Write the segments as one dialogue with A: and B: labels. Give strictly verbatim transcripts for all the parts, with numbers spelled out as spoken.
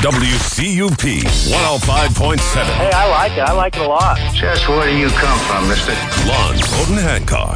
A: W C U P one oh five point seven.
B: Hey, I like it. I like it a lot.
C: Just where do you come from, mister?
A: Lon Bowden Hancock.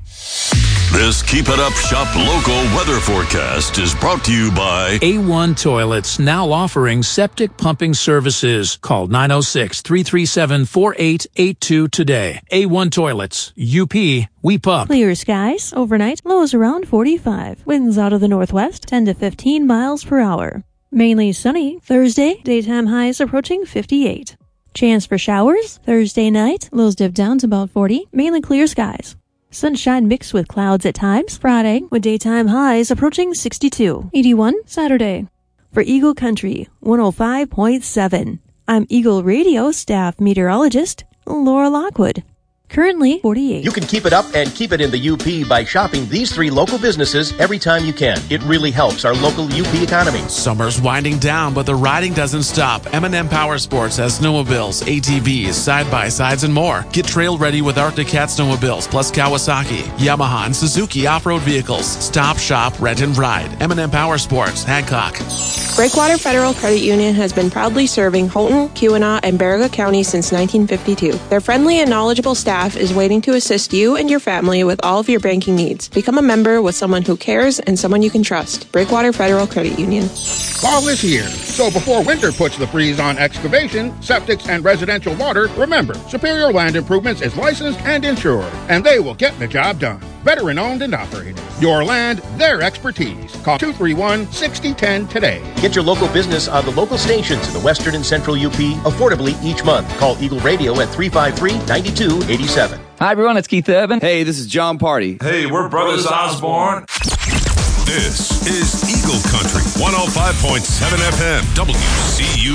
A: This Keep It Up Shop local weather forecast is brought to you by
D: A one Toilets, now offering septic pumping services. Call nine oh six, three three seven, four eight eight two today. A one Toilets. U P, we pump.
E: Clear skies. Overnight, lows around forty-five. Winds out of the northwest, ten to fifteen miles per hour. Mainly sunny. Thursday, daytime highs approaching fifty-eight. Chance for showers. Thursday night, lows dip down to about forty. Mainly clear skies. Sunshine mixed with clouds at times. Friday, with daytime highs approaching sixty-two. eighty-one Saturday. For Eagle Country, one oh five point seven. I'm Eagle Radio staff meteorologist Laura Lockwood. Currently forty-eight.
F: You can keep it up and keep it in the U P by shopping these three local businesses every time you can. It really helps our local U P economy.
G: Summer's winding down, but the riding doesn't stop. M and M Power Sports has snowmobiles, A T Vs, side-by-sides, and more. Get trail ready with Arctic Cat snowmobiles, plus Kawasaki, Yamaha, and Suzuki off-road vehicles. Stop, shop, rent, and ride. M and M Power Sports, Hancock.
H: Breakwater Federal Credit Union has been proudly serving Houghton, Keweenaw, and Baraga County since nineteen fifty-two. Their friendly and knowledgeable staff is waiting to assist you and your family with all of your banking needs. Become a member with someone who cares and someone you can trust. Breakwater Federal Credit Union.
I: Fall is here, so before winter puts the freeze on excavation, septics, and residential water, remember, Superior Land Improvements is licensed and insured, and they will get the job done. Veteran-owned and operated. Your land, their expertise. Call two three one, six oh one oh today.
F: Get your local business on the local stations in the western and central U P affordably each month. Call Eagle Radio at three five three, nine two eight seven.
J: Hi, everyone. It's Keith Urban.
K: Hey, this is John Party.
L: Hey, we're Brothers Osborne.
A: This is Eagle Country one oh five point seven F M W C U